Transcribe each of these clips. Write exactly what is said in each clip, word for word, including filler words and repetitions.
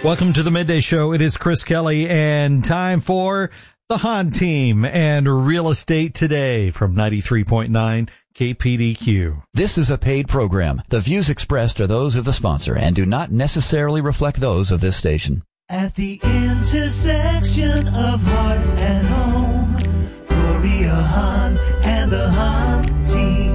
Welcome to the Midday Show. It is Chris Kelly and time for the Hahn Team and Real Estate Today from ninety-three point nine K P D Q. This is a paid program. The views expressed are those of the sponsor and do not necessarily reflect those of this station. At the intersection of heart and home, Gloria Hahn and the Hahn Team.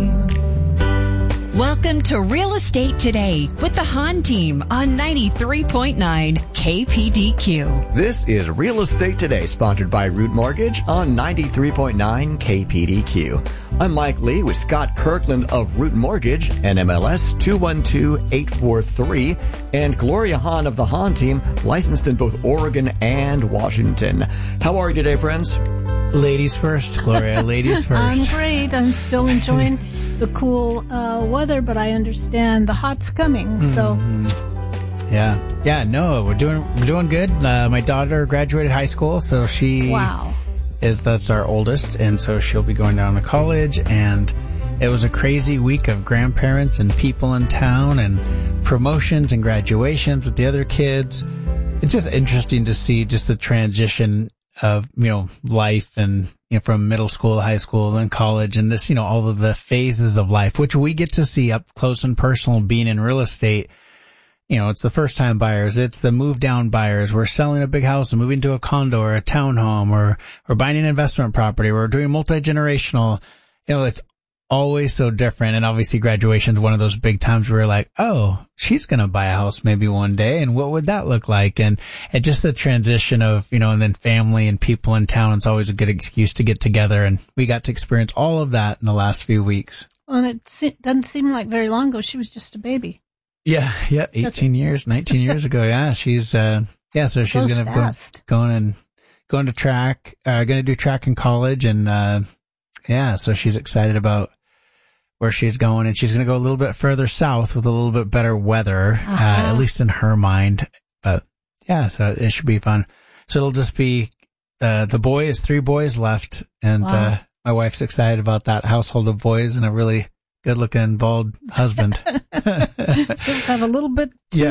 Welcome to Real Estate Today with the Hahn Team on ninety-three point nine K P D Q. This is Real Estate Today, sponsored by Root Mortgage on ninety-three point nine K P D Q. I'm Mike Lee with Scott Kirkland of Root Mortgage, N M L S two one two eight four three, and Gloria Hahn of the Hahn Team, licensed in both Oregon and Washington. How are you today, friends? Ladies first, Gloria. Ladies first. I'm great. I'm still enjoying the cool uh, weather, but I understand the hot's coming. So, mm-hmm. yeah, yeah. No, we're doing we're doing good. Uh, my daughter graduated high school, so she wow. is that's our oldest, and so she'll be going down to college. And it was a crazy week of grandparents and people in town, and promotions and graduations with the other kids. It's just interesting to see just the transition of, you know, life and, you know, from middle school to high school, then college, and this, you know, all of the phases of life, which we get to see up close and personal being in real estate. You know, it's the first time buyers. It's the move down buyers. We're selling a big house and moving to a condo or a townhome, or, or buying an investment property. We're doing multi-generational. You know, it's always so different. And obviously graduation is one of those big times where we're like, oh, she's going to buy a house maybe one day. And what would that look like? And, and just the transition of, you know, and then family and people in town is always a good excuse to get together. And we got to experience all of that in the last few weeks. Well, and it se- doesn't seem like very long ago. She was just a baby. Yeah. Yeah. eighteen years, nineteen years ago. Yeah. She's, uh, yeah. So she's going to go going and going to track, uh, going to do track in college. And, uh, yeah. So she's excited about where she's going, and she's going to go a little bit further south with a little bit better weather, uh-huh. uh, at least in her mind. But yeah, so it should be fun. So it'll just be, uh, the boys, three boys left. And, wow. uh, my wife's excited about that household of boys and a really good looking bald husband. Have a little bit too yeah.